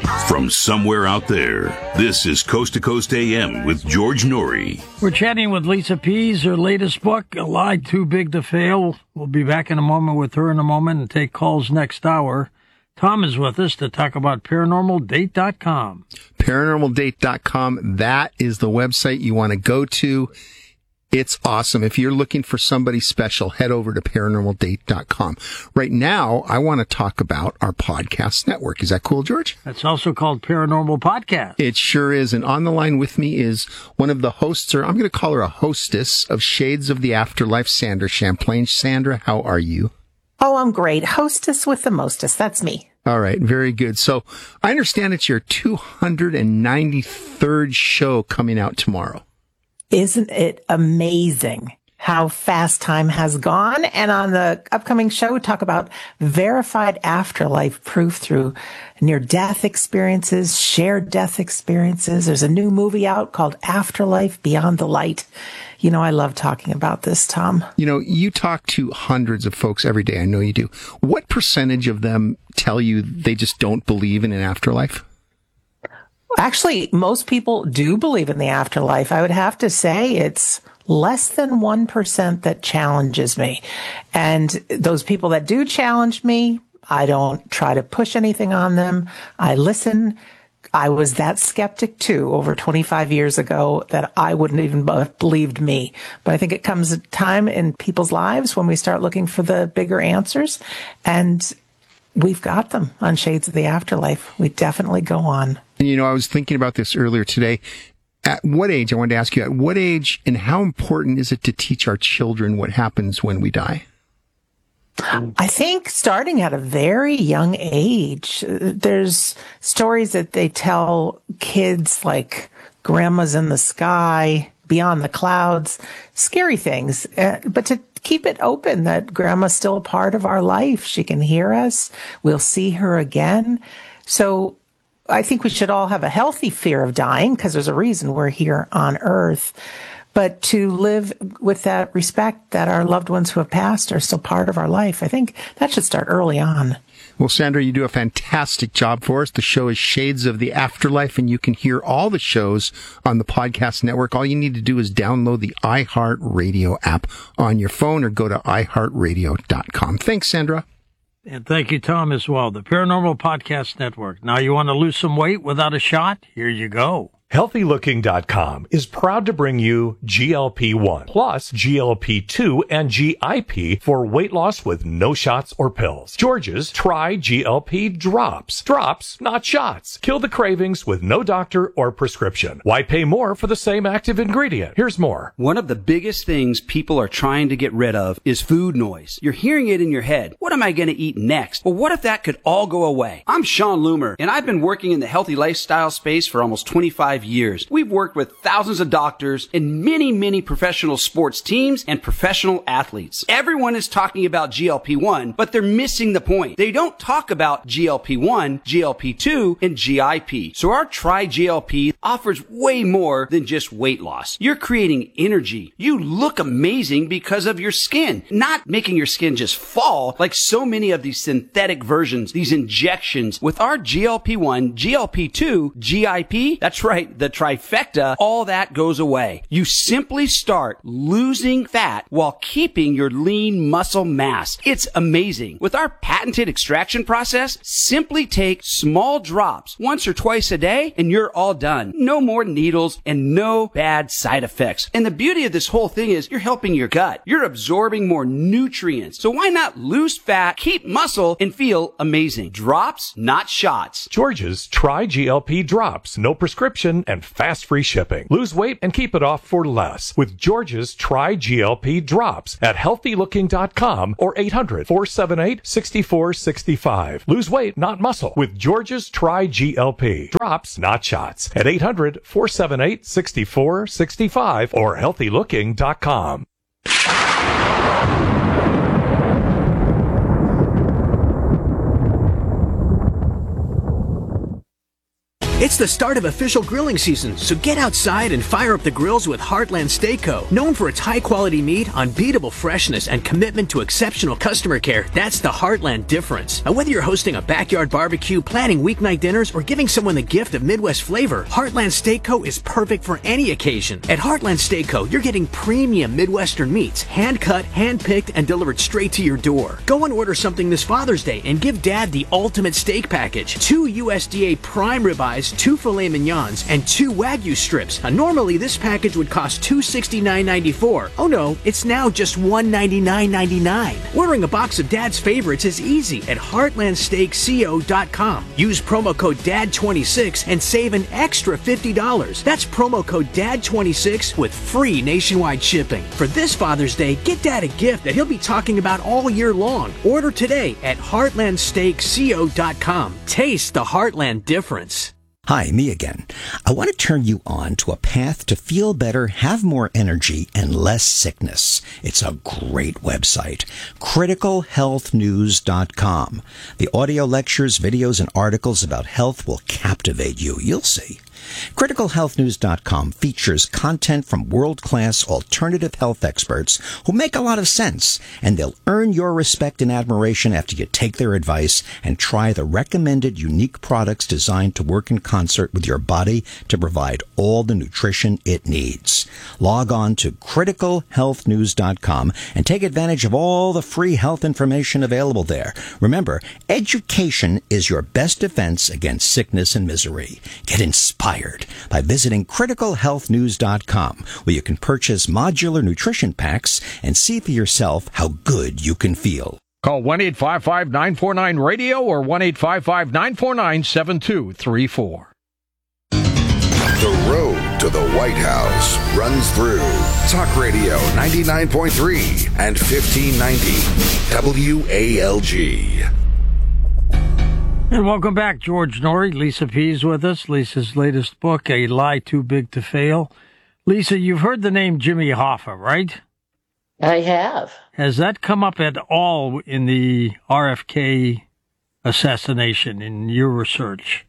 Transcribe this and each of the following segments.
From somewhere out there, this is Coast to Coast AM with George Norrie. We're chatting with Lisa Pease, her latest book, A Lie Too Big to Fail. We'll be back in a moment with her in a moment and take calls next hour. Tom is with us to talk about ParanormalDate.com. ParanormalDate.com, that is the website you want to go to. It's awesome. If you're looking for somebody special, head over to ParanormalDate.com. Right now, I want to talk about our podcast network. Is that cool, George? That's also called Paranormal Podcast. It sure is. And on the line with me is one of the hosts, or I'm going to call her a hostess, of Shades of the Afterlife, Sandra Champlain. Sandra, how are you? Oh, I'm great. Hostess with the mostest. That's me. All right. Very good. So I understand it's your 293rd show coming out tomorrow. Isn't it amazing how fast time has gone? And on the upcoming show, we talk about verified afterlife proof through near-death experiences, shared death experiences. There's a new movie out called Afterlife Beyond the Light. You know, I love talking about this, Tom. You know, you talk to hundreds of folks every day. I know you do. What percentage of them tell you they just don't believe in an afterlife? Actually, most people do believe in the afterlife. I would have to say it's less than 1% that challenges me. And those people that do challenge me, I don't try to push anything on them. I listen. I was that skeptic too over 25 years ago that I wouldn't even have believed me. But I think it comes a time in people's lives when we start looking for the bigger answers, and we've got them on Shades of the Afterlife. We definitely go on. And, you know, I was thinking about this earlier today. At what age, I wanted to ask you, at what age and how important is it to teach our children what happens when we die? I think starting at a very young age, there's stories that they tell kids like Grandma's in the sky, Beyond the Clouds, scary things. But to keep it open that Grandma's still a part of our life. She can hear us. We'll see her again. So I think we should all have a healthy fear of dying because there's a reason we're here on Earth. But to live with that respect that our loved ones who have passed are still part of our life, I think that should start early on. Well, Sandra, you do a fantastic job for us. The show is Shades of the Afterlife, and you can hear all the shows on the podcast network. All you need to do is download the iHeartRadio app on your phone or go to iHeartRadio.com. Thanks, Sandra. And thank you, Tom, as well. The Paranormal Podcast Network. Now you want to lose some weight without a shot? Here you go. HealthyLooking.com is proud to bring you GLP-1 plus GLP-2 and GIP for weight loss with no shots or pills. George's Try GLP Drops. Drops, not shots. Kill the cravings with no doctor or prescription. Why pay more for the same active ingredient? Here's more. One of the biggest things people are trying to get rid of is food noise. You're hearing it in your head. What am I going to eat next? Well, what if that could all go away? I'm Sean Loomer, and I've been working in the healthy lifestyle space for almost 25 years. We've worked with thousands of doctors and many professional sports teams and professional athletes. Everyone is talking about GLP-1, but they're missing the point. They don't talk about GLP-1, GLP-2, and GIP. So our Try GLP offers way more than just weight loss. You're creating energy. You look amazing because of your skin, not making your skin just fall like so many of these synthetic versions, these injections. With our GLP-1, GLP-2, GIP, that's right, the trifecta, all that goes away. You simply start losing fat while keeping your lean muscle mass. It's amazing. With our patented extraction process, simply take small drops once or twice a day and you're all done. No more needles and no bad side effects. And the beauty of this whole thing is you're helping your gut. You're absorbing more nutrients. So why not lose fat, keep muscle, and feel amazing? Drops, not shots. George's Try GLP Drops. No prescription and fast free shipping. Lose weight and keep it off for less with George's Try GLP Drops at HealthyLooking.com or 800-478-6465. Lose weight, not muscle with George's Try GLP Drops, not shots at 800-478-6465 or HealthyLooking.com. It's the start of official grilling season, so get outside and fire up the grills with Heartland Steak Co. Known for its high-quality meat, unbeatable freshness, and commitment to exceptional customer care, that's the Heartland difference. Now, whether you're hosting a backyard barbecue, planning weeknight dinners, or giving someone the gift of Midwest flavor, Heartland Steak Co. is perfect for any occasion. At Heartland Steak Co., you're getting premium Midwestern meats, hand-cut, hand-picked, and delivered straight to your door. Go and order something this Father's Day and give Dad the ultimate steak package. 2 USDA prime ribeyes, 2 filet mignons, and 2 Wagyu strips. Now, normally this package would cost $269.94. Oh no, it's now just $199.99. Ordering a box of Dad's favorites is easy at heartlandsteakco.com. Use promo code DAD26 and save an extra $50. That's promo code DAD26 with free nationwide shipping. For this Father's Day, get Dad a gift that he'll be talking about all year long. Order today at heartlandsteakco.com. Taste the Heartland difference. Hi, me again. I want to turn you on to a path to feel better, have more energy, and less sickness. It's a great website, criticalhealthnews.com. The audio lectures, videos, and articles about health will captivate you. You'll see. CriticalHealthNews.com features content from world-class alternative health experts who make a lot of sense, and they'll earn your respect and admiration after you take their advice and try the recommended unique products designed to work in concert with your body to provide all the nutrition it needs. Log on to CriticalHealthNews.com and take advantage of all the free health information available there. Remember, education is your best defense against sickness and misery. Get inspired by visiting criticalhealthnews.com, where you can purchase modular nutrition packs and see for yourself how good you can feel. Call 1-855-949-RADIO or 1-855-949-7234. The road to the White House runs through Talk Radio 99.3 and 1590 WALG. And welcome back, George Noory. Lisa P's with us. Lisa's latest book, A Lie Too Big to Fail. Lisa, you've heard the name Jimmy Hoffa, right? I have. Has that come up at all in the RFK assassination in your research?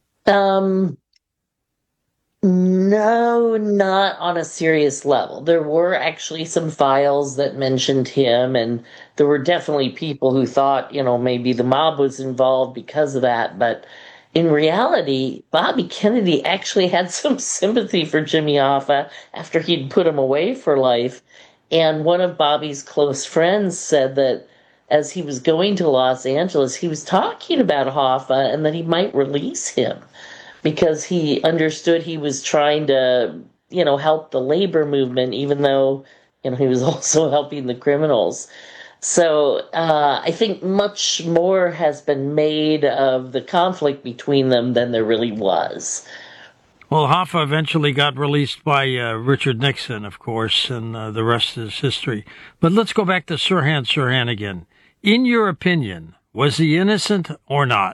No, not on a serious level. There were actually some files that mentioned him, and there were definitely people who thought, maybe the mob was involved because of that. But in reality, Bobby Kennedy actually had some sympathy for Jimmy Hoffa after he'd put him away for life. And one of Bobby's close friends said that as he was going to Los Angeles, he was talking about Hoffa and that he might release him, because he understood he was trying to, help the labor movement, even though, he was also helping the criminals. So I think much more has been made of the conflict between them than there really was. Well, Hoffa eventually got released by Richard Nixon, of course, and the rest is history. But let's go back to Sirhan Sirhan again. In your opinion, was he innocent or not?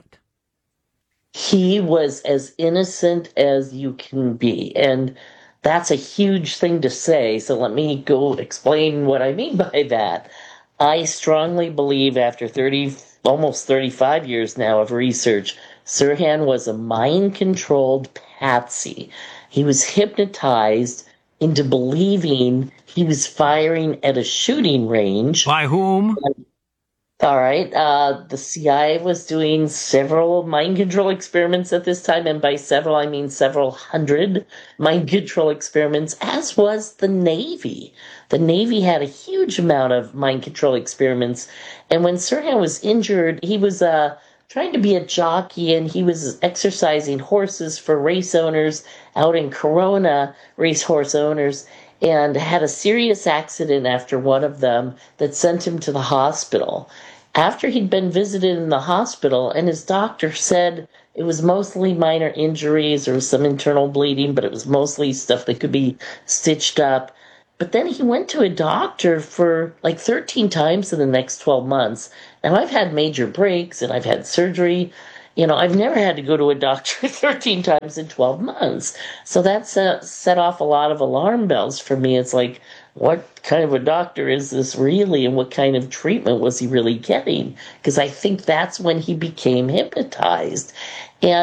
He was as innocent as you can be, and that's a huge thing to say, so let me go explain what I mean by that. I strongly believe after almost 35 years now of research, Sirhan was a mind-controlled patsy. He was hypnotized into believing he was firing at a shooting range. By whom? All right. The CIA was doing several mind control experiments at this time, and by several, I mean several hundred mind control experiments, as was the Navy. The Navy had a huge amount of mind control experiments, and when Sirhan was injured, he was trying to be a jockey, and he was exercising horses for race owners out in Corona, racehorse owners, and had a serious accident after one of them that sent him to the hospital. After he'd been visited in the hospital, and his doctor said it was mostly minor injuries, there was some internal bleeding, but it was mostly stuff that could be stitched up. But then he went to a doctor for like 13 times in the next 12 months. Now, I've had major breaks, and I've had surgery. I've never had to go to a doctor 13 times in 12 months. So that set off a lot of alarm bells for me. It's like, what kind of a doctor is this really, and what kind of treatment was he really getting? Because I think that's when he became hypnotized. And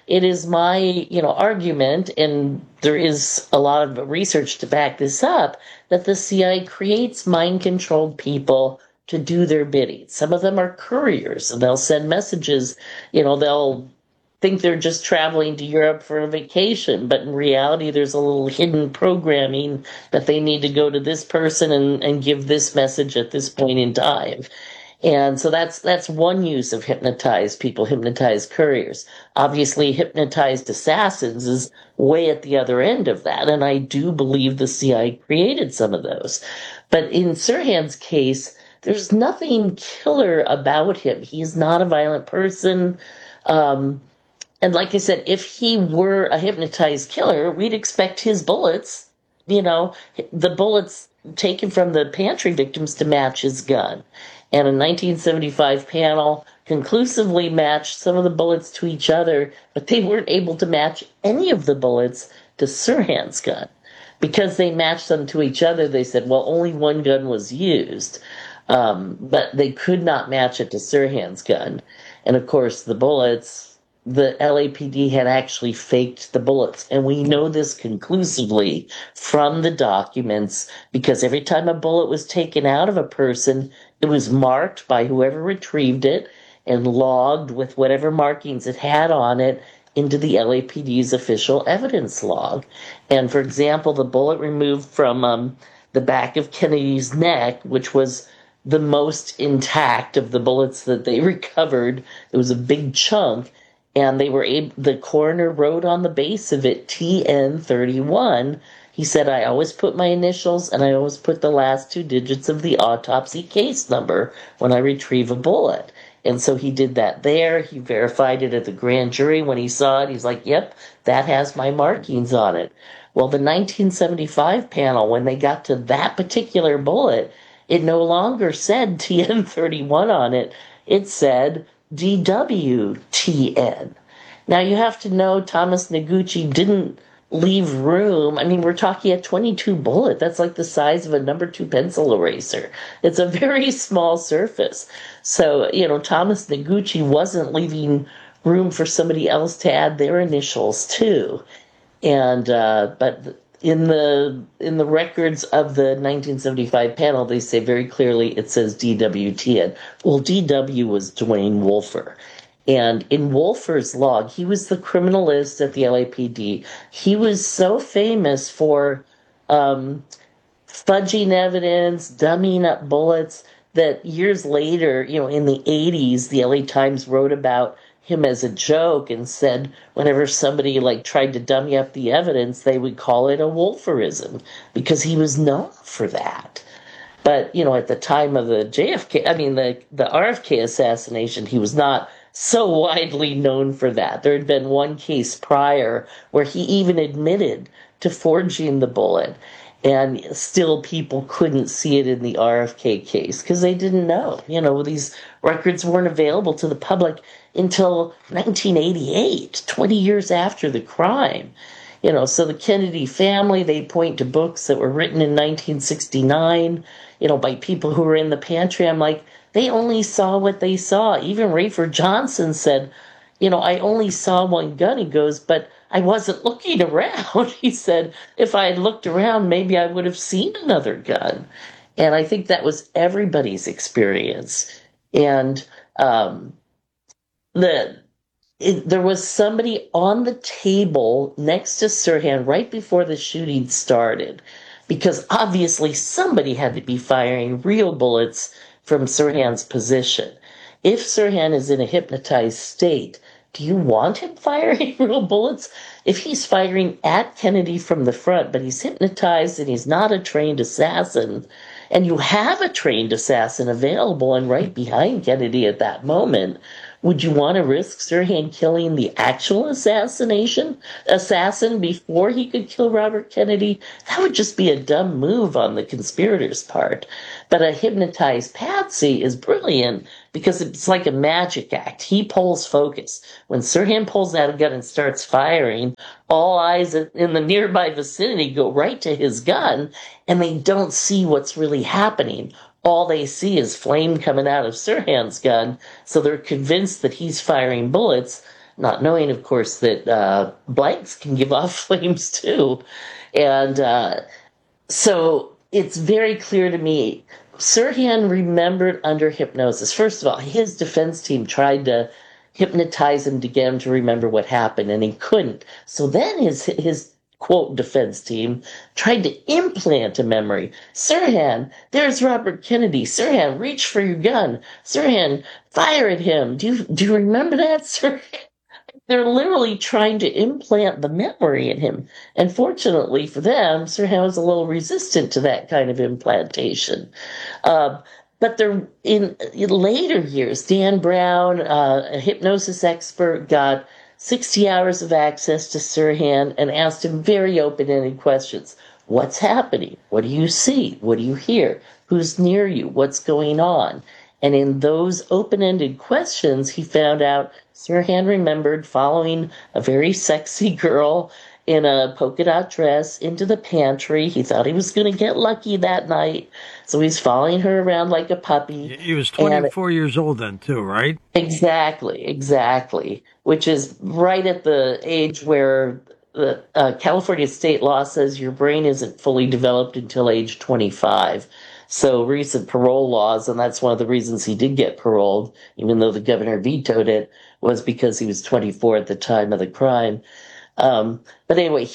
it is my, argument, and there is a lot of research to back this up, that the CIA creates mind-controlled people to do their bidding. Some of them are couriers, and they'll send messages, they'll think they're just traveling to Europe for a vacation, but in reality there's a little hidden programming that they need to go to this person and give this message at this point in time. And so that's one use of hypnotized people, hypnotized couriers. Obviously, hypnotized assassins is way at the other end of that, and I do believe the CIA created some of those. But in Sirhan's case, there's nothing killer about him. He's not a violent person. And like I said, if he were a hypnotized killer, we'd expect his bullets, the bullets taken from the pantry victims to match his gun. And a 1975 panel conclusively matched some of the bullets to each other, but they weren't able to match any of the bullets to Sirhan's gun. Because they matched them to each other, they said, well, only one gun was used. But they could not match it to Sirhan's gun. And of course, the bullets, the LAPD had actually faked the bullets. And we know this conclusively from the documents, because every time a bullet was taken out of a person, it was marked by whoever retrieved it and logged with whatever markings it had on it into the LAPD's official evidence log. And for example, the bullet removed from the back of Kennedy's neck, which was the most intact of the bullets that they recovered, it was a big chunk. And the coroner wrote on the base of it, TN31. He said, I always put my initials and I always put the last 2 digits of the autopsy case number when I retrieve a bullet. And so he did that there. He verified it at the grand jury. When he saw it, he's like, yep, that has my markings on it. Well, the 1975 panel, when they got to that particular bullet, it no longer said TN31 on it. It said DWTN. Now you have to know Thomas Noguchi didn't leave room. I mean, we're talking a 22 bullet. That's like the size of a number 2 pencil eraser. It's a very small surface. So, Thomas Noguchi wasn't leaving room for somebody else to add their initials too. And, but in the records of the 1975 panel, they say very clearly it says DWTN. Well, DW was Dwayne Wolfer. And in Wolfer's log, he was the criminalist at the LAPD. He was so famous for fudging evidence, dummying up bullets, that years later, in the 80s, the LA Times wrote about him as a joke and said whenever somebody tried to dummy up the evidence, they would call it a Wolferism because he was known for that. But, at the time of the the RFK assassination, he was not so widely known for that. There had been one case prior where he even admitted to forging the bullet, and still people couldn't see it in the RFK case because they didn't know. These records weren't available to the public until 1988, 20 years after the crime. So the Kennedy family, they point to books that were written in 1969, by people who were in the pantry. I'm like, they only saw what they saw. Even Rayford Johnson said, I only saw one gun. He goes, but I wasn't looking around. He said, if I had looked around, maybe I would have seen another gun. And I think that was everybody's experience. And there was somebody on the table next to Sirhan right before the shooting started, because obviously somebody had to be firing real bullets from Sirhan's position. If Sirhan is in a hypnotized state, do you want him firing real bullets? If he's firing at Kennedy from the front, but he's hypnotized and he's not a trained assassin, and you have a trained assassin available and right behind Kennedy at that moment, would you want to risk Sirhan killing the actual assassin before he could kill Robert Kennedy? That would just be a dumb move on the conspirators' part. But a hypnotized patsy is brilliant because it's like a magic act. He pulls focus. When Sirhan pulls out a gun and starts firing, all eyes in the nearby vicinity go right to his gun, and they don't see what's really happening. All they see is flame coming out of Sirhan's gun, so they're convinced that he's firing bullets. not knowing, of course, that blanks can give off flames too. And so it's very clear to me, Sirhan remembered under hypnosis. First of all, his defense team tried to hypnotize him to get him to remember what happened, and he couldn't. So then his quote defense team tried to implant a memory. Sirhan, there's Robert Kennedy. Sirhan, reach for your gun. Sirhan, fire at him. Do you remember that, Sirhan? They're literally trying to implant the memory in him. And fortunately for them, Sirhan was a little resistant to that kind of implantation. But in later years, Dan Brown, a hypnosis expert, got 60 hours of access to Sirhan and asked him very open-ended questions. What's happening? What do you see? What do you hear? Who's near you? What's going on? And in those open-ended questions, he found out Sirhan remembered following a very sexy girl in a polka dot dress into the pantry. He thought he was going to get lucky that night, so he's following her around like a puppy. He was 24 years old then, too, right? Exactly. Which is right at the age where the California state law says your brain isn't fully developed until age 25. So recent parole laws, and that's one of the reasons he did get paroled, even though the governor vetoed it, was because he was 24 at the time of the crime. But anyway,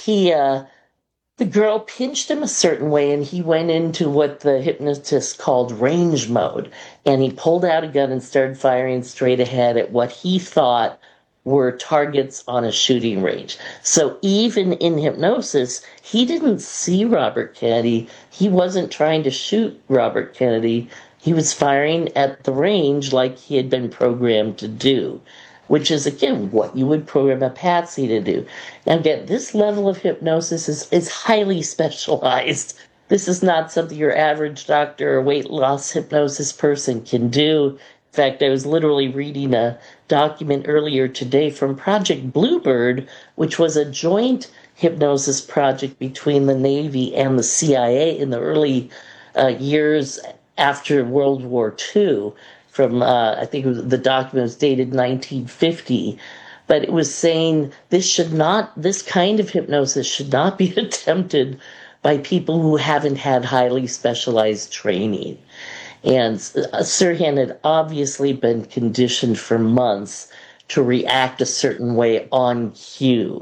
the girl pinched him a certain way, and he went into what the hypnotist called range mode. And he pulled out a gun and started firing straight ahead at what he thought were targets on a shooting range. So even in hypnosis, he didn't see Robert Kennedy. He wasn't trying to shoot Robert Kennedy. He was firing at the range like he had been programmed to do, which is, again, what you would program a patsy to do. Now, again, this level of hypnosis is highly specialized. This is not something your average doctor or weight loss hypnosis person can do. In fact, I was literally reading a document earlier today from Project Bluebird, which was a joint hypnosis project between the Navy and the CIA in the early years after World War II. From, I think the document was dated 1950, but it was saying this kind of hypnosis should not be attempted by people who haven't had highly specialized training. And Sirhan had obviously been conditioned for months to react a certain way on cue.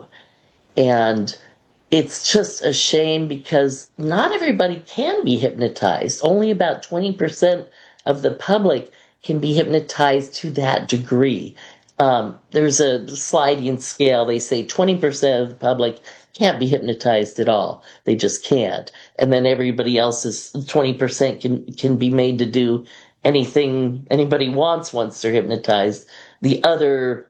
And it's just a shame because not everybody can be hypnotized. Only about 20% of the public can be hypnotized to that degree. There's a sliding scale. They say 20% of the public can't be hypnotized at all. They just can't. And then everybody else's 20% can be made to do anything anybody wants once they're hypnotized. The other,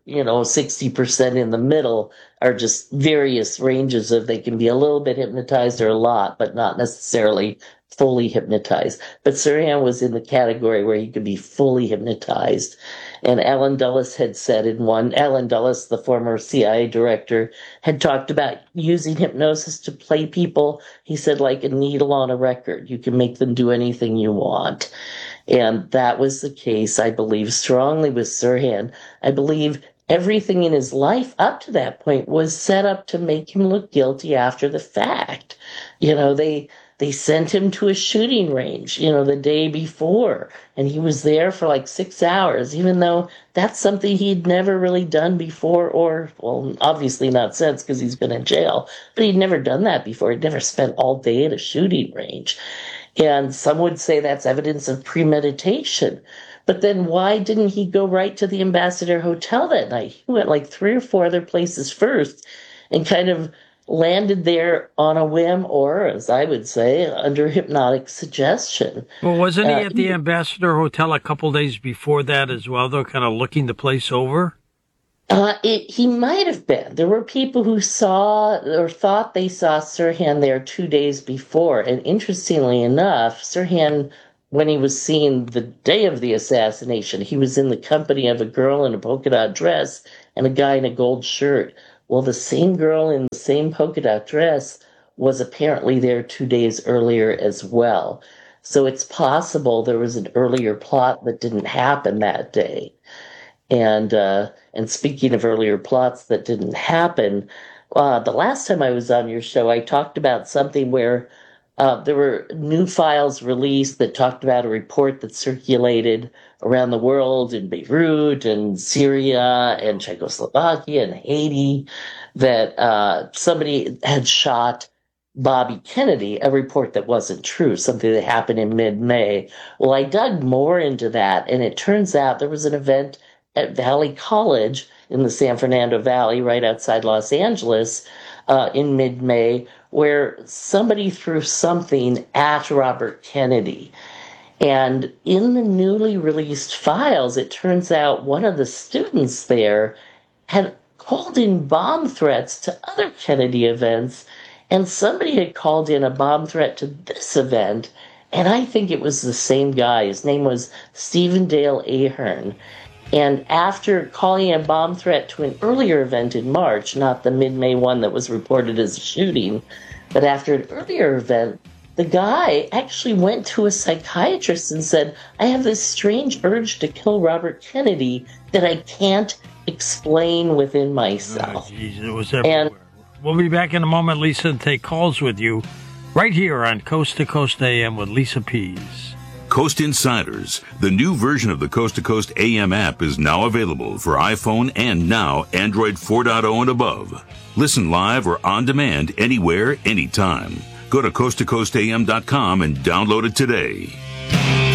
60% in the middle are just various ranges of they can be a little bit hypnotized or a lot, but not necessarily fully hypnotized. But Sirhan was in the category where he could be fully hypnotized. And Alan Dulles had said Alan Dulles, the former CIA director, had talked about using hypnosis to play people. He said, like a needle on a record. You can make them do anything you want. And that was the case, I believe, strongly with Sirhan. I believe everything in his life up to that point was set up to make him look guilty after the fact. They sent him to a shooting range, the day before, and he was there for like 6 hours, even though that's something he'd never really done before, or, well, obviously not since because he's been in jail, but he'd never done that before. He'd never spent all day at a shooting range. And some would say that's evidence of premeditation. But then why didn't he go right to the Ambassador Hotel that night? He went like 3 or 4 other places first and kind of landed there on a whim, or, as I would say, under hypnotic suggestion. Well, wasn't he at the Ambassador Hotel a couple days before that as well, though, kind of looking the place over? He might have been. There were people who saw or thought they saw Sirhan there 2 days before. And interestingly enough, Sirhan, when he was seen the day of the assassination, he was in the company of a girl in a polka dot dress and a guy in a gold shirt. Well, the same girl in the same polka dot dress was apparently there 2 days earlier as well. So it's possible there was an earlier plot that didn't happen that day. And And speaking of earlier plots that didn't happen, the last time I was on your show, I talked about something where there were new files released that talked about a report that circulated around the world in Beirut and Syria and Czechoslovakia and Haiti that somebody had shot Bobby Kennedy, a report that wasn't true, something that happened in mid-May. Well, I dug more into that, and it turns out there was an event at Valley College in the San Fernando Valley right outside Los Angeles in mid-May where somebody threw something at Robert Kennedy. And in the newly released files, it turns out one of the students there had called in bomb threats to other Kennedy events, and somebody had called in a bomb threat to this event, and I think it was the same guy. His name was Stephen Dale Ahern. And after calling a bomb threat to an earlier event in March, not the mid-May one that was reported as a shooting, but after an earlier event, the guy actually went to a psychiatrist and said, I have this strange urge to kill Robert Kennedy that I can't explain within myself. Oh, geez, it was everywhere. We'll be back in a moment, Lisa, and take calls with you right here on Coast to Coast AM with Lisa Pease. Coast Insiders, the new version of the Coast to Coast AM app, is now available for iPhone and now Android 4.0 and above. Listen live or on demand anywhere, anytime. Go to coasttocoastam.com and download it today.